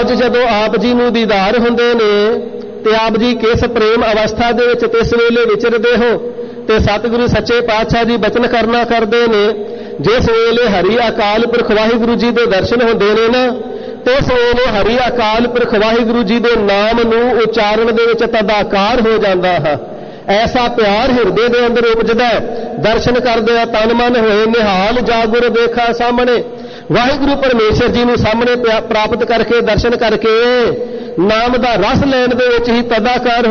ਬਾਅਦ ਜਦੋਂ ਆਪ ਜੀ ਨੂੰ ਦੀਦਾਰ ਹੁੰਦੇ ਨੇ ਤੇ ਆਪ ਜੀ ਕਿਸ ਪ੍ਰੇਮ ਅਵਸਥਾ ਦੇ ਵਿੱਚ ਤਿਸ ਵੇਲੇ ਵਿਚਰਦੇ ਹੋ ਤੇ ਸਤਿਗੁਰੂ ਸੱਚੇ ਪਾਤਸ਼ਾਹ ਜੀ ਬਚਨ ਕਰਨਾ ਕਰਦੇ ਨੇ, ਜਿਸ ਵੇਲੇ ਹਰੀ ਅਕਾਲ ਪੁਰਖ ਵਾਹਿਗੁਰੂ ਜੀ ਦੇ ਦਰਸ਼ਨ ਹੁੰਦੇ ਨੇ ਨਾ, ਤੇ ਇਸ ਵੇਲੇ ਹਰੀ ਅਕਾਲ ਪੁਰਖ ਵਾਹਿਗੁਰੂ ਜੀ ਦੇ ਨਾਮ ਨੂੰ ਉਚਾਰਨ ਦੇ ਵਿੱਚ ਤਦਾਕਾਰ ਹੋ ਜਾਂਦਾ ਹੈ। ਐਸਾ ਪਿਆਰ ਹਿਰਦੇ ਦੇ ਅੰਦਰ ਉਪਜਦਾ, ਦਰਸ਼ਨ ਕਰਦੇ ਆ ਤਨ ਮਨ ਹੋਏ ਨਿਹਾਲ, ਜਾਗੁਰ ਦੇਖਾ ਸਾਹਮਣੇ। ਵਾਹਿਗੁਰੂ ਪਰਮੇਸ਼ਰ ਜੀ ਨੂੰ ਸਾਹਮਣੇ ਪ੍ਰਾਪਤ ਕਰਕੇ ਦਰਸ਼ਨ ਕਰਕੇ ਨਾਮ ਦਾ ਰਸ ਲੈਣ ਦੇ ਵਿੱਚ ਹੀ ਤਦਾਕਾਰ